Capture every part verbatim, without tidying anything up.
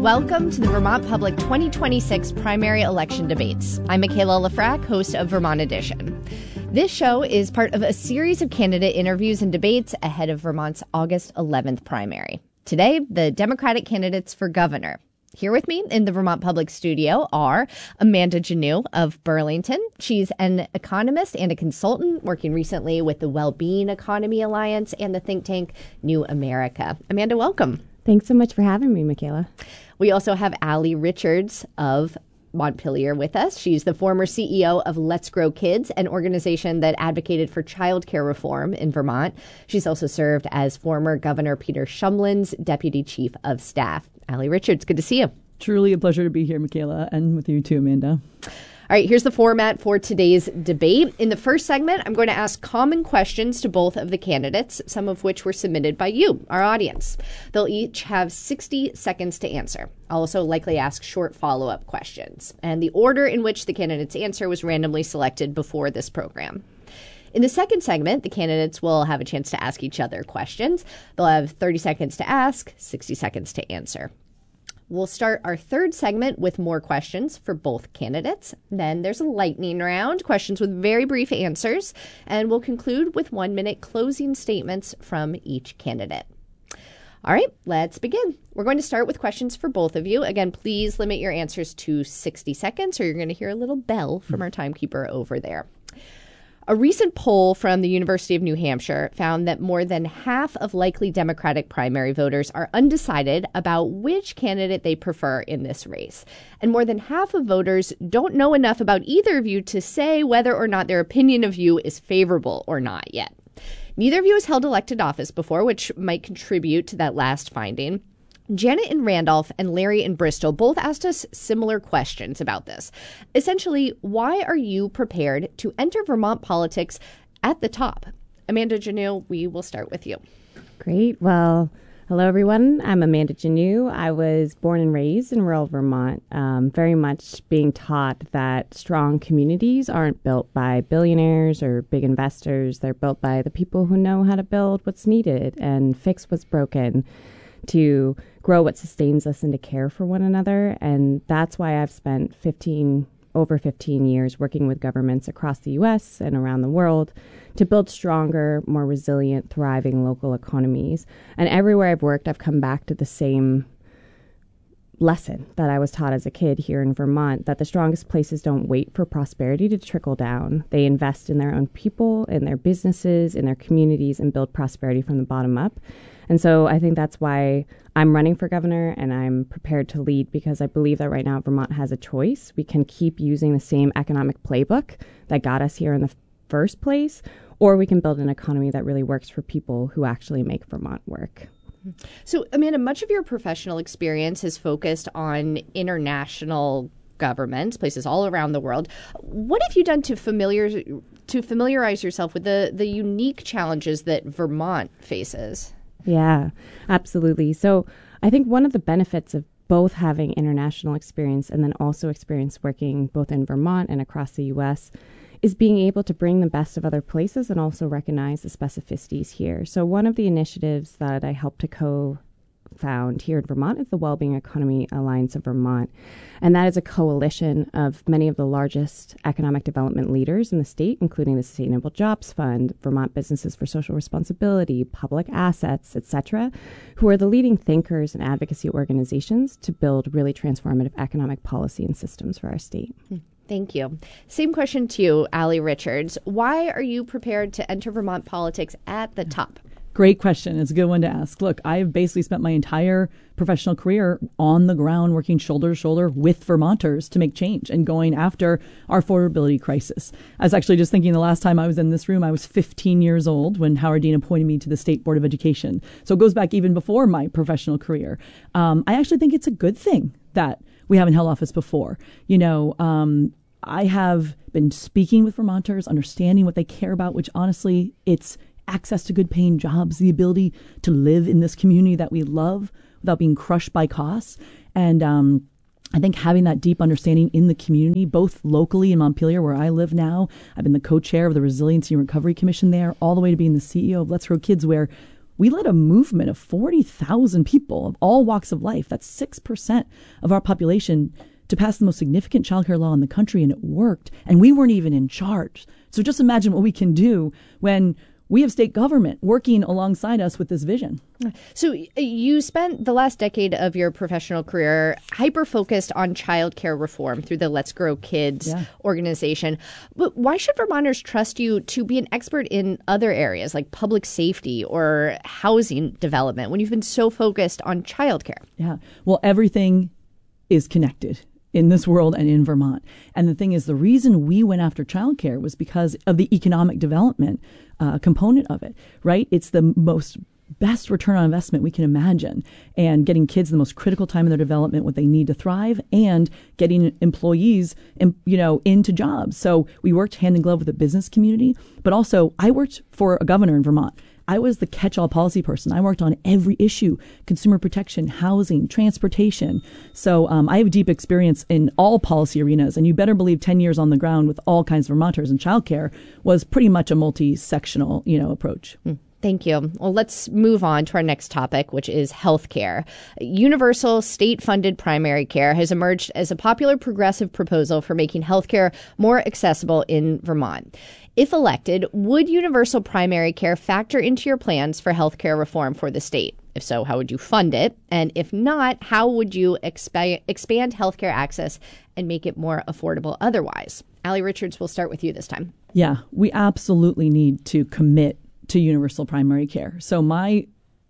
Welcome to the Vermont Public twenty twenty-six primary election debates. I'm Michaela Lafrac, host of Vermont Edition. This show is part of a series of candidate interviews and debates ahead of Vermont's August eleventh primary. Today, the Democratic candidates for governor. Here with me in the Vermont Public studio are Amanda Janneau of Burlington. She's an economist and a consultant working recently with the Wellbeing Economy Alliance and the think tank New America. Amanda, welcome. Thanks so much for having me, Michaela. We also have Allie Richards of Montpelier with us. She's the former C E O of Let's Grow Kids, an organization that advocated for childcare reform in Vermont. She's also served as former Governor Peter Shumlin's deputy chief of staff. Allie Richards, good to see you. Truly a pleasure to be here, Michaela, and with you too, Amanda. All right, here's the format for today's debate. In the first segment, I'm going to ask common questions to both of the candidates, some of which were submitted by you, our audience. They'll each have sixty seconds to answer. I'll also likely ask short follow-up questions. And the order in which the candidates answer was randomly selected before this program. In the second segment, the candidates will have a chance to ask each other questions. They'll have thirty seconds to ask, sixty seconds to answer. We'll start our third segment with more questions for both candidates. Then there's a lightning round, questions with very brief answers. And we'll conclude with one-minute closing statements from each candidate. All right, let's begin. We're going to start with questions for both of you. Again, please limit your answers to sixty seconds, or you're going to hear a little bell from our timekeeper over there. A recent poll from the University of New Hampshire found that more than half of likely Democratic primary voters are undecided about which candidate they prefer in this race. And more than half of voters don't know enough about either of you to say whether or not their opinion of you is favorable or not yet. Neither of you has held elected office before, which might contribute to that last finding. Janet in Randolph and Larry in Bristol both asked us similar questions about this. Essentially, why are you prepared to enter Vermont politics at the top? Amanda Janneau, we will start with you. Great. Well, hello, everyone. I'm Amanda Janneau. I was born and raised in rural Vermont, um, very much being taught that strong communities aren't built by billionaires or big investors. They're built by the people who know how to build what's needed and fix what's broken, to grow what sustains us and to care for one another. And that's why I've spent fifteen, over fifteen years working with governments across the U S and around the world to build stronger, more resilient, thriving local economies. And everywhere I've worked, I've come back to the same lesson that I was taught as a kid here in Vermont, that the strongest places don't wait for prosperity to trickle down. They invest in their own people, in their businesses, in their communities, and build prosperity from the bottom up. And so I think that's why I'm running for governor and I'm prepared to lead, because I believe that right now Vermont has a choice. We can keep using the same economic playbook that got us here in the first place, or we can build an economy that really works for people who actually make Vermont work. So, Amanda, much of your professional experience has focused on international governments, places all around the world. What have you done to familiar to familiarize yourself with the, the unique challenges that Vermont faces? Yeah, absolutely. So I think one of the benefits of both having international experience and then also experience working both in Vermont and across the U S is being able to bring the best of other places and also recognize the specificities here. So one of the initiatives that I helped to co-found here in Vermont is the Wellbeing Economy Alliance of Vermont. And that is a coalition of many of the largest economic development leaders in the state, including the Sustainable Jobs Fund, Vermont Businesses for Social Responsibility, Public Assets, et cetera, who are the leading thinkers and advocacy organizations to build really transformative economic policy and systems for our state. Thank you. Same question to you, Allie Richards. Why are you prepared to enter Vermont politics at the top? Great question. It's a good one to ask. Look, I've basically spent my entire professional career on the ground working shoulder to shoulder with Vermonters to make change and going after our affordability crisis. I was actually just thinking the last time I was in this room, I was fifteen years old when Howard Dean appointed me to the State Board of Education. So it goes back even before my professional career. Um, I actually think it's a good thing that we haven't held office before. You know, um, I have been speaking with Vermonters, understanding what they care about, which honestly, it's access to good paying jobs, the ability to live in this community that we love without being crushed by costs. And um, I think having that deep understanding in the community, both locally in Montpelier, where I live now, I've been the co-chair of the Resiliency and Recovery Commission there, all the way to being the C E O of Let's Grow Kids, where we led a movement of forty thousand people of all walks of life. That's six percent of our population to pass the most significant childcare law in the country, and it worked. And we weren't even in charge. So just imagine what we can do when we have state government working alongside us with this vision. So you spent the last decade of your professional career hyper-focused on childcare reform through the Let's Grow Kids yeah. organization. But why should Vermonters trust you to be an expert in other areas like public safety or housing development when you've been so focused on childcare? Yeah, well, everything is connected in this world and in Vermont. And the thing is, the reason we went after childcare was because of the economic development uh, component of it, right? It's the most best return on investment we can imagine, and getting kids the most critical time in their development, what they need to thrive, and getting employees, in, you know, into jobs. So we worked hand in glove with the business community, but also I worked for a governor in Vermont. I was the catch-all policy person. I worked on every issue: consumer protection, housing, transportation. So um, I have deep experience in all policy arenas, and you better believe ten years on the ground with all kinds of Vermonters, and childcare was pretty much a multi-sectional, you know, approach. Mm. Thank you. Well, let's move on to our next topic, which is healthcare. Universal state-funded primary care has emerged as a popular progressive proposal for making healthcare more accessible in Vermont. If elected, would universal primary care factor into your plans for healthcare reform for the state? If so, how would you fund it? And if not, how would you expa- expand healthcare access and make it more affordable otherwise? Allie Richards, we'll start with you this time. Yeah, we absolutely need to commit to universal primary care. So my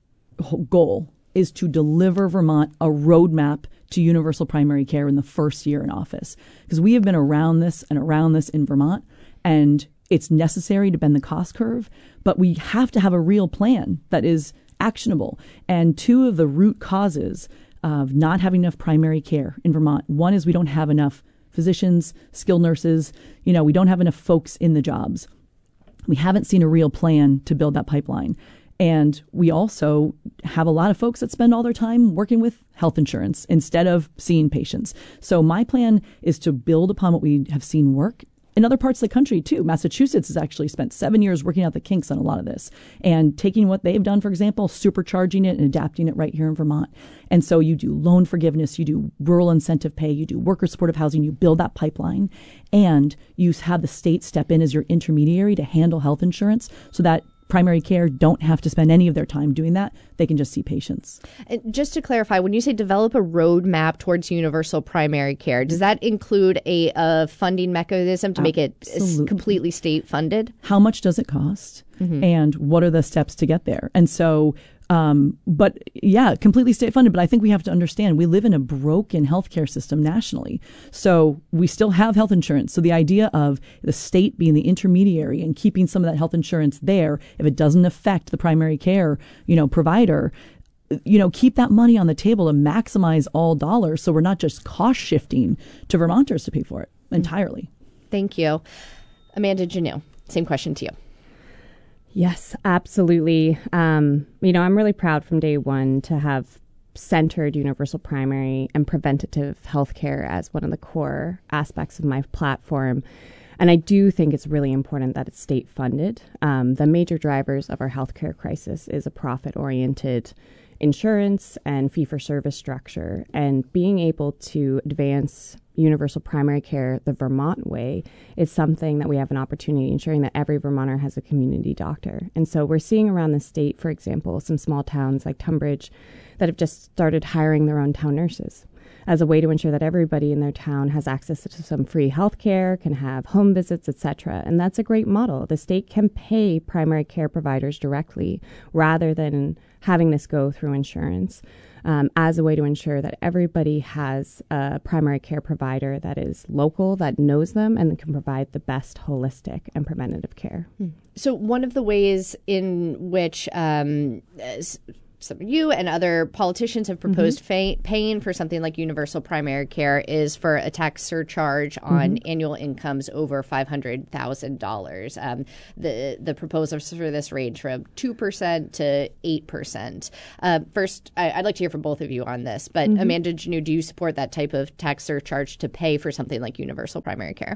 goal is to deliver Vermont a roadmap to universal primary care in the first year in office, because we have been around this and around this in Vermont, and it's necessary to bend the cost curve, but we have to have a real plan that is actionable. And two of the root causes of not having enough primary care in Vermont, one is we don't have enough physicians, skilled nurses, you know, we don't have enough folks in the jobs. We haven't seen a real plan to build that pipeline. And we also have a lot of folks that spend all their time working with health insurance instead of seeing patients. So my plan is to build upon what we have seen work in other parts of the country, too. Massachusetts has actually spent seven years working out the kinks on a lot of this and taking what they've done, for example, supercharging it and adapting it right here in Vermont. And so you do loan forgiveness, you do rural incentive pay, you do worker supportive housing, you build that pipeline, and you have the state step in as your intermediary to handle health insurance so that primary care don't have to spend any of their time doing that. They can just see patients. And just to clarify, when you say develop a roadmap towards universal primary care, does that include a, a funding mechanism to make it s- completely state funded? How much does it cost? Mm-hmm. And what are the steps to get there? And so, um, but yeah, completely state funded. But I think we have to understand we live in a broken healthcare system nationally. So we still have health insurance. So the idea of the state being the intermediary and keeping some of that health insurance there, if it doesn't affect the primary care, you know, provider, you know, keep that money on the table and maximize all dollars. So we're not just cost shifting to Vermonters to pay for it entirely. Thank you. Amanda Janneau, same question to you. Yes, absolutely. Um, you know, I'm really proud from day one to have centered universal primary and preventative healthcare as one of the core aspects of my platform. And I do think it's really important that it's state funded. Um, the major drivers of our healthcare crisis is a profit-oriented insurance and fee-for-service structure. And being able to advance universal primary care the Vermont way is something that we have an opportunity, ensuring that every Vermonter has a community doctor. And so we're seeing around the state, for example, some small towns like Tunbridge that have just started hiring their own town nurses as a way to ensure that everybody in their town has access to some free health care, can have home visits, et cetera. And that's a great model. The state can pay primary care providers directly rather than having this go through insurance, um, as a way to ensure that everybody has a primary care provider that is local, that knows them, and can provide the best holistic and preventative care. So one of the ways in which um, some of you and other politicians have proposed mm-hmm. fa- paying for something like universal primary care is for a tax surcharge on mm-hmm. annual incomes over five hundred thousand dollars. Um, the the proposals for this range from two percent to eight percent. Uh, first, I, I'd like to hear from both of you on this, but mm-hmm. Amanda Janneau, do you support that type of tax surcharge to pay for something like universal primary care?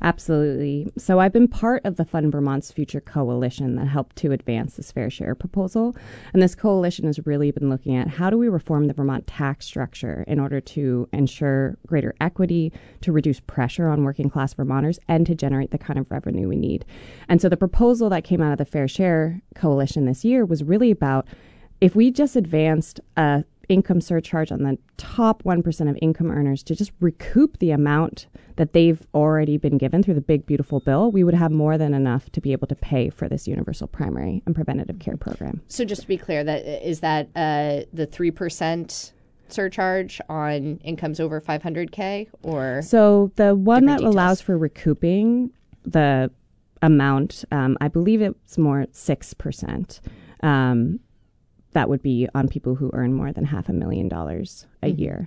Absolutely. So I've been part of the Fund Vermont's Future Coalition that helped to advance this fair share proposal. And this coalition has really been looking at how do we reform the Vermont tax structure in order to ensure greater equity, to reduce pressure on working class Vermonters, and to generate the kind of revenue we need. And so the proposal that came out of the Fair Share Coalition this year was really about if we just advanced a income surcharge on the top one percent of income earners to just recoup the amount that they've already been given through the Big Beautiful Bill, we would have more than enough to be able to pay for this universal primary and preventative care program. So just to be clear, that is that uh, the three percent surcharge on incomes over five hundred K or? So the one that details? allows for recouping the amount, um, I believe it's more six percent. Um, that would be on people who earn more than half a million dollars a mm-hmm. year.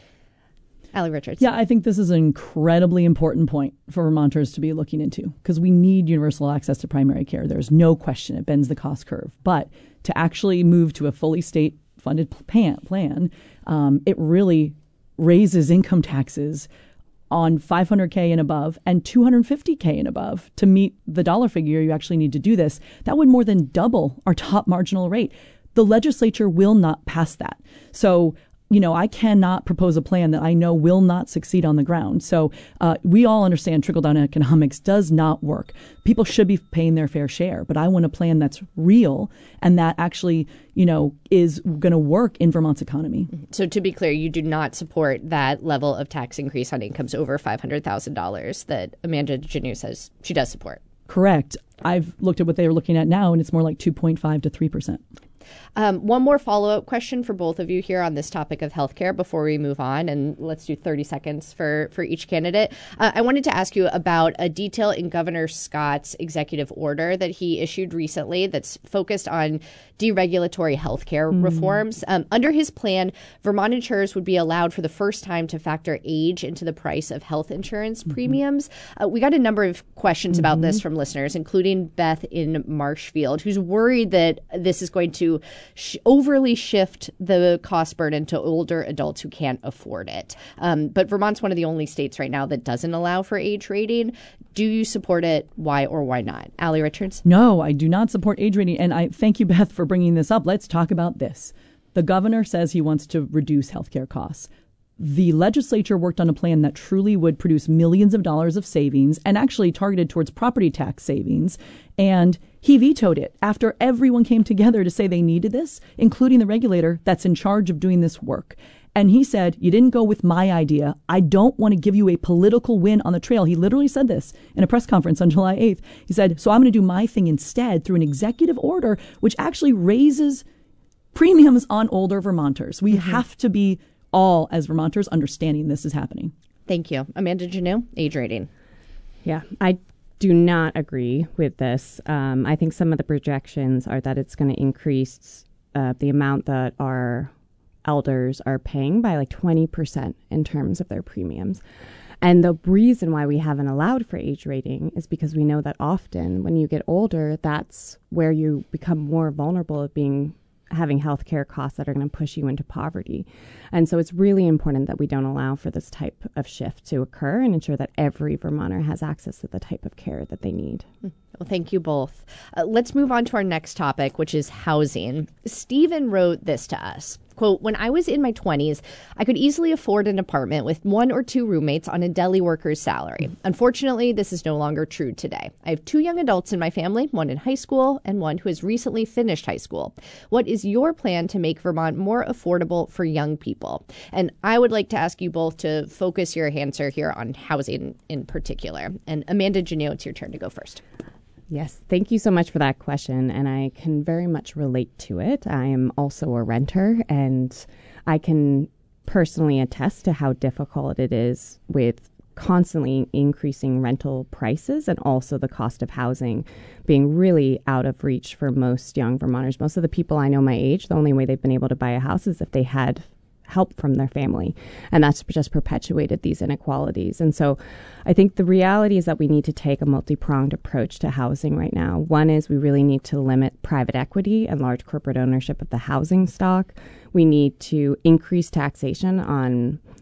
Allie Richards. Yeah, I think this is an incredibly important point for Vermonters to be looking into because we need universal access to primary care. There's no question it bends the cost curve. But to actually move to a fully state-funded plan, plan um, it really raises income taxes on five hundred K and above and two hundred fifty K and above to meet the dollar figure you actually need to do this. That would more than double our top marginal rate. The legislature will not pass that. So, you know, I cannot propose a plan that I know will not succeed on the ground. So uh, we all understand trickle-down economics does not work. People should be paying their fair share, but I want a plan that's real and that actually, you know, is going to work in Vermont's economy. So to be clear, you do not support that level of tax increase on incomes over five hundred thousand dollars that Amanda Janneau says she does support. Correct. I've looked at what they are looking at now, and it's more like two point five to three percent. Um, one more follow-up question for both of you here on this topic of healthcare before we move on, and let's do thirty seconds for, for each candidate. Uh, I wanted to ask you about a detail in Governor Scott's executive order that he issued recently that's focused on deregulatory healthcare mm. reforms. Um, under his plan, Vermont insurers would be allowed for the first time to factor age into the price of health insurance mm-hmm. premiums. Uh, we got a number of questions mm-hmm. about this from listeners, including Beth in Marshfield, who's worried that this is going to sh- overly shift the cost burden to older adults who can't afford it. Um, but Vermont's one of the only states right now that doesn't allow for age rating. Do you support it? Why or why not? Allie Richards? No, I do not support age rating. And I thank you, Beth, for bringing this up. Let's talk about this. The governor says he wants to reduce healthcare costs. The legislature worked on a plan that truly would produce millions of dollars of savings and actually targeted towards property tax savings. And he vetoed it after everyone came together to say they needed this, including the regulator that's in charge of doing this work. And he said, you didn't go with my idea. I don't want to give you a political win on the trail. He literally said this in a press conference on July eighth. He said, so I'm going to do my thing instead through an executive order, which actually raises premiums on older Vermonters. We mm-hmm. have to be all, as Vermonters, understanding this is happening. Thank you. Amanda Janneau, age rating. Yeah, I do not agree with this. Um, I think some of the projections are that it's going to increase uh, the amount that our elders are paying by like twenty percent in terms of their premiums. And the reason why we haven't allowed for age rating is because we know that often when you get older, that's where you become more vulnerable of being having healthcare costs that are going to push you into poverty. And so it's really important that we don't allow for this type of shift to occur and ensure that every Vermonter has access to the type of care that they need. Well, thank you both. Uh, let's move on to our next topic, which is housing. Stephen wrote this to us. Quote, when I was in my twenties, I could easily afford an apartment with one or two roommates on a deli worker's salary. Unfortunately, this is no longer true today. I have two young adults in my family, one in high school and one who has recently finished high school. What is your plan to make Vermont more affordable for young people? And I would like to ask you both to focus your answer here on housing in particular. And Amanda Janneau, it's your turn to go first. Yes, thank you so much for that question, and I can very much relate to it. I am also a renter, and I can personally attest to how difficult it is with constantly increasing rental prices and also the cost of housing being really out of reach for most young Vermonters. Most of the people I know my age, the only way they've been able to buy a house is if they had help from their family. And that's just perpetuated these inequalities. And so I think the reality is that we need to take a multi-pronged approach to housing right now. One is we really need to limit private equity and large corporate ownership of the housing stock. We need to increase taxation on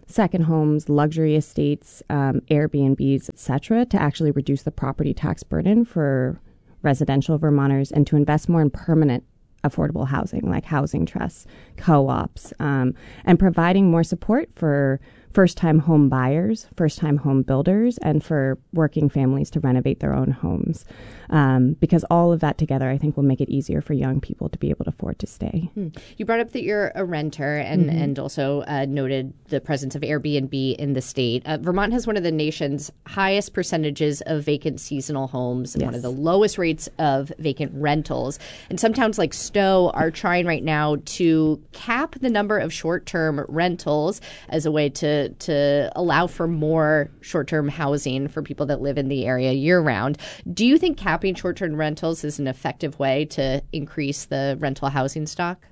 second homes, luxury estates, um, Airbnbs, et cetera, to actually reduce the property tax burden for residential Vermonters and to invest more in permanent affordable housing like housing trusts, co-ops, um, and providing more support for first-time home buyers, first-time home builders, and for working families to renovate their own homes. Um, because all of that together, I think, will make it easier for young people to be able to afford to stay. Hmm. You brought up that you're a renter and, mm-hmm. and also uh, noted the presence of Airbnb in the state. Uh, Vermont has one of the nation's highest percentages of vacant seasonal homes and yes. one of the lowest rates of vacant rentals. And some towns like Stowe are trying right now to cap the number of short-term rentals as a way to, to allow for more short-term housing for people that live in the area year-round. Do you think capping short-term rentals is an effective way to increase the rental housing stock?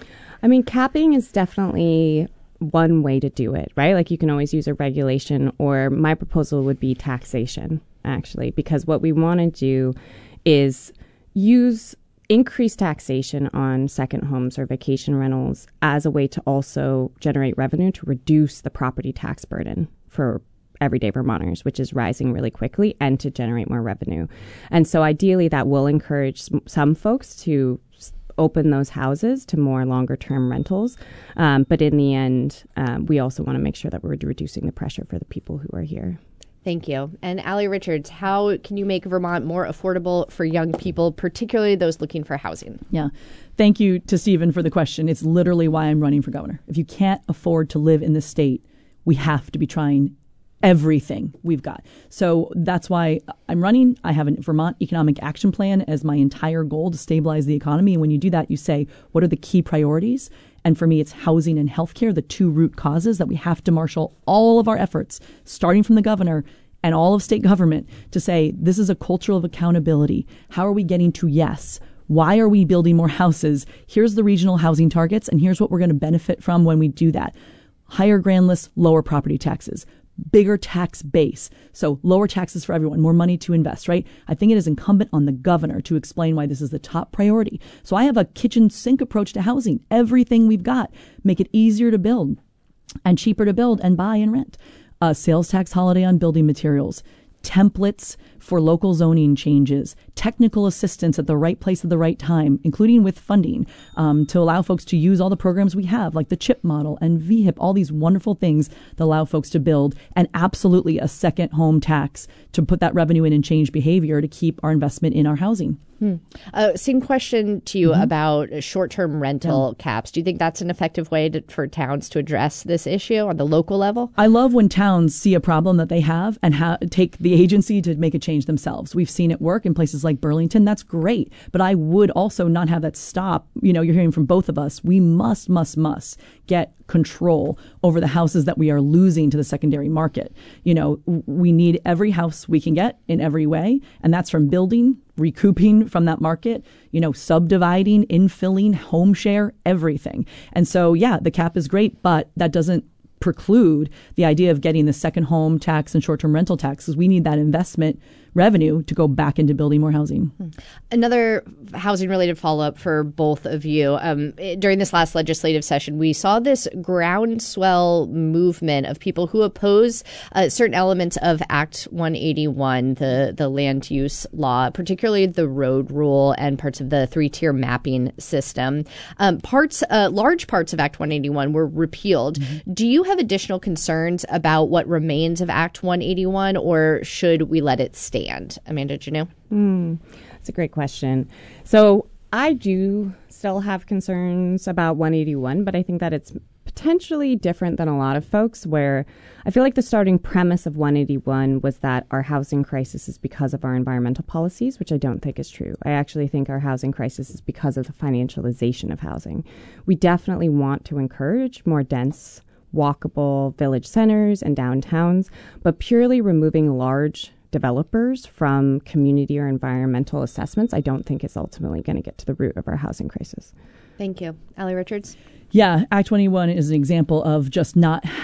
I mean, capping is definitely one way to do it, right? Like you can always use a regulation, or my proposal would be taxation, actually, because what we want to do is use increased taxation on second homes or vacation rentals as a way to also generate revenue to reduce the property tax burden for everyday Vermonters, which is rising really quickly, and to generate more revenue. And so ideally that will encourage some folks to open those houses to more longer term rentals. Um, but in the end, um, we also want to make sure that we're reducing the pressure for the people who are here. Thank you. And Allie Richards, how can you make Vermont more affordable for young people, particularly those looking for housing? Yeah. Thank you to Stephen for the question. It's literally why I'm running for governor. If you can't afford to live in the state, we have to be trying everything we've got. So that's why I'm running. I have a Vermont Economic Action Plan as my entire goal to stabilize the economy. And when you do that, you say, what are the key priorities? And for me, it's housing and healthcare, the two root causes that we have to marshal all of our efforts, starting from the governor and all of state government, to say, this is a culture of accountability. How are we getting to yes? Why are we building more houses? Here's the regional housing targets, and here's what we're going to benefit from when we do that. Higher grand lists, lower property taxes. Bigger tax base. So lower taxes for everyone, more money to invest, right? I think it is incumbent on the governor to explain why this is the top priority. So I have a kitchen sink approach to housing. Everything we've got, make it easier to build and cheaper to build and buy and rent. A sales tax holiday on building materials, templates for local zoning changes, technical assistance at the right place at the right time, including with funding, um, to allow folks to use all the programs we have, like the CHIP model and V HIP, all these wonderful things that allow folks to build, and absolutely a second home tax to put that revenue in and change behavior to keep our investment in our housing. Hmm. Uh, same question to you mm-hmm. about short-term rental yeah. caps. Do you think that's an effective way to, for towns to address this issue on the local level? I love when towns see a problem that they have and ha- take the agency to make a change themselves. We've seen it work in places like Burlington. That's great. But I would also not have that stop. You know, you're hearing from both of us. We must, must, must get control over the houses that we are losing to the secondary market. You know, we need every house we can get in every way. And that's from building, recouping from that market, you know, subdividing, infilling, home share, everything. And so, yeah, the cap is great, but that doesn't preclude the idea of getting the second home tax and short-term rental taxes. We need that investment revenue to go back into building more housing. Another housing-related follow-up for both of you. Um, during this last legislative session, we saw this groundswell movement of people who oppose uh, certain elements of Act one eighty-one, the, the land use law, particularly the road rule and parts of the three-tier mapping system. Um, parts, uh, large parts of Act one eighty-one were repealed. Mm-hmm. Do you have additional concerns about what remains of Act one eighty-one, or should we let it stand? Amanda Janneau? Mm, that's a great question. So I do still have concerns about one eighty-one, but I think that it's potentially different than a lot of folks, where I feel like the starting premise of one eighty-one was that our housing crisis is because of our environmental policies, which I don't think is true. I actually think our housing crisis is because of the financialization of housing. We definitely want to encourage more dense, walkable village centers and downtowns, but purely removing large developers from community or environmental assessments, I don't think is ultimately going to get to the root of our housing crisis. Thank you. Allie Richards? Yeah, Act twenty-one is an example of just not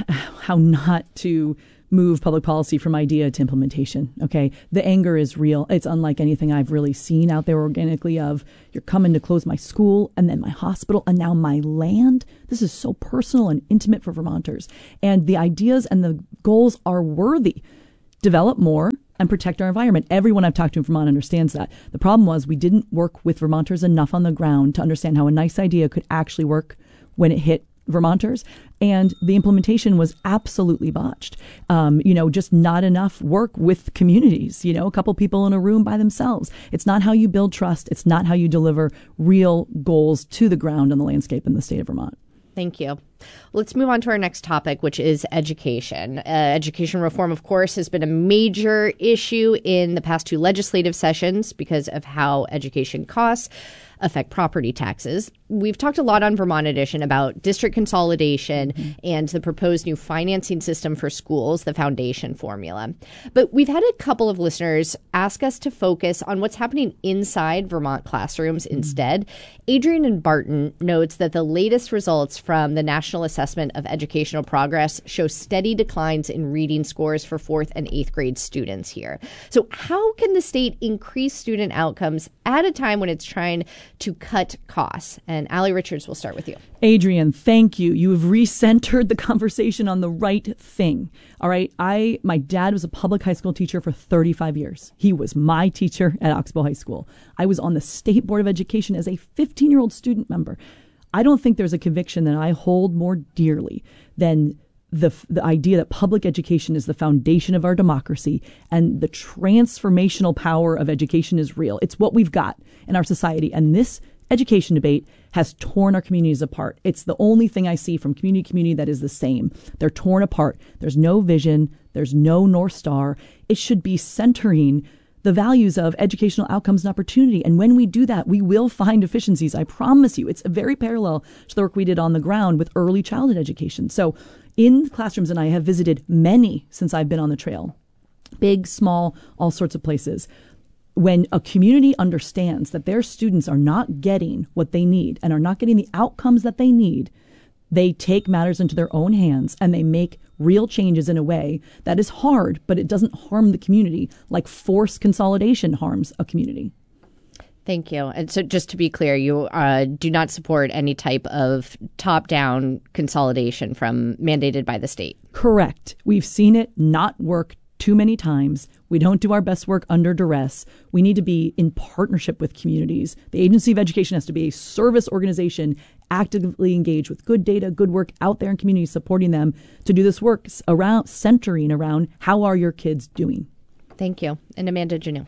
how not to move public policy from idea to implementation. Okay. The anger is real. It's unlike anything I've really seen out there organically of you're coming to close my school and then my hospital and now my land. This is so personal and intimate for Vermonters. And the ideas and the goals are worthy. Develop more and protect our environment. Everyone I've talked to in Vermont understands that. The problem was we didn't work with Vermonters enough on the ground to understand how a nice idea could actually work when it hit Vermonters, and the implementation was absolutely botched. Um, you know, just not enough work with communities, you know, a couple people in a room by themselves. It's not how you build trust. It's not how you deliver real goals to the ground on the landscape in the state of Vermont. Thank you. Let's move on to our next topic, which is education. Uh, education reform, of course, has been a major issue in the past two legislative sessions because of how education costs affect property taxes. We've talked a lot on Vermont Edition about district consolidation mm-hmm. and the proposed new financing system for schools, the foundation formula. But we've had a couple of listeners ask us to focus on what's happening inside Vermont classrooms mm-hmm. instead. Adrian and Barton notes that the latest results from the National Assessment of Educational Progress show steady declines in reading scores for fourth and eighth grade students here. So how can the state increase student outcomes at a time when it's trying to cut costs? And Allie Richards, we'll start with you. Adrian, thank you. You have recentered the conversation on the right thing. All right. I, my dad was a public high school teacher for thirty-five years. He was my teacher at Oxbow High School. I was on the State Board of Education as a fifteen-year-old student member. I don't think there's a conviction that I hold more dearly than the the idea that public education is the foundation of our democracy and the transformational power of education is real. It's what we've got in our society. And this education debate has torn our communities apart. It's the only thing I see from community to community that is the same. They're torn apart. There's no vision. There's no North Star. It should be centering the values of educational outcomes and opportunity. And when we do that, we will find efficiencies. I promise you. It's very parallel to the work we did on the ground with early childhood education. So in classrooms, and I have visited many since I've been on the trail, big, small, all sorts of places. When a community understands that their students are not getting what they need and are not getting the outcomes that they need, they take matters into their own hands and they make real changes in a way that is hard, but it doesn't harm the community like forced consolidation harms a community. Thank you. And so just to be clear, you uh, do not support any type of top-down consolidation from mandated by the state. Correct. We've seen it not work too many times. We don't do our best work under duress. We need to be in partnership with communities. The Agency of Education has to be a service organization actively engaged with good data, good work out there in communities, supporting them to do this work around centering around how are your kids doing. Thank you. And Amanda Janelle.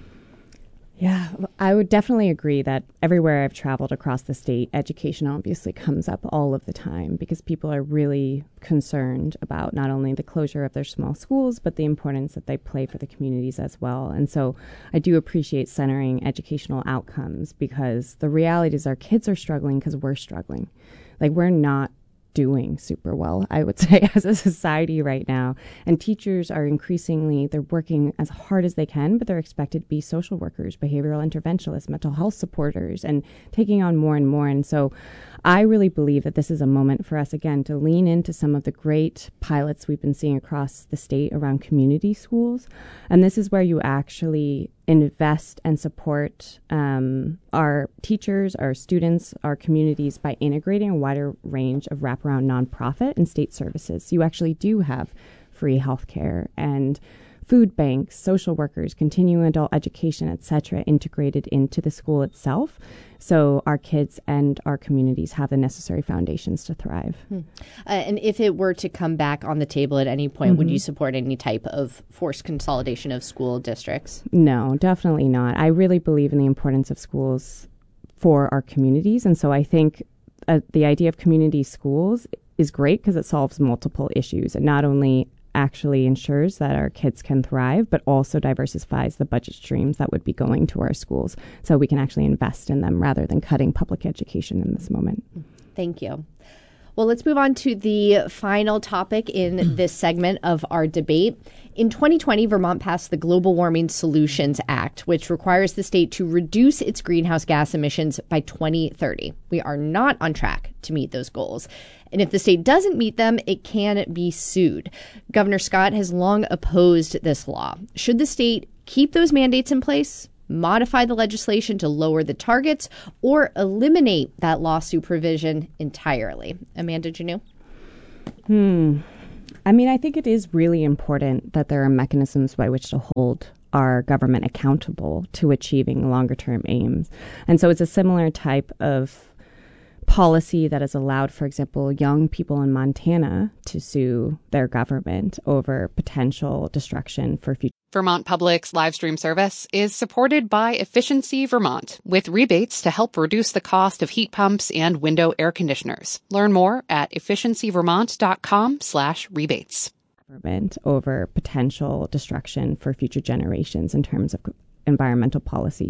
Yeah, I would definitely agree that everywhere I've traveled across the state, education obviously comes up all of the time because people are really concerned about not only the closure of their small schools, but the importance that they play for the communities as well. And so I do appreciate centering educational outcomes because the reality is our kids are struggling because we're struggling. Like we're not doing super well, I would say, as a society right now. And teachers are increasingly, they're working as hard as they can, but they're expected to be social workers, behavioral interventionists, mental health supporters, and taking on more and more. And so I really believe that this is a moment for us, again, to lean into some of the great pilots we've been seeing across the state around community schools. And this is where you actually invest and support um, our teachers, our students, our communities by integrating a wider range of wraparound nonprofit and state services. You actually do have free healthcare and food banks, social workers, continuing adult education, et cetera, integrated into the school itself. So our kids and our communities have the necessary foundations to thrive. Hmm. Uh, and if it were to come back on the table at any point, mm-hmm. would you support any type of forced consolidation of school districts? No, definitely not. I really believe in the importance of schools for our communities. And so I think uh, the idea of community schools is great because it solves multiple issues. And not only actually ensures that our kids can thrive, but also diversifies the budget streams that would be going to our schools so we can actually invest in them rather than cutting public education in this moment. Thank you. Well, let's move on to the final topic in this segment of our debate. In twenty twenty, Vermont passed the Global Warming Solutions Act, which requires the state to reduce its greenhouse gas emissions by twenty thirty. We are not on track to meet those goals. And if the state doesn't meet them, it can be sued. Governor Scott has long opposed this law. Should the state keep those mandates in place, modify the legislation to lower the targets, or eliminate that lawsuit provision entirely? Amanda Janneau? Hmm. I mean, I think it is really important that there are mechanisms by which to hold our government accountable to achieving longer term aims. And so it's a similar type of policy that has allowed, for example, young people in Montana to sue their government over potential destruction for future. Vermont Public's live stream service is supported by Efficiency Vermont, with rebates to help reduce the cost of heat pumps and window air conditioners. Learn more at efficiencyvermont.com slash rebates. Government over potential destruction for future generations in terms of environmental policy.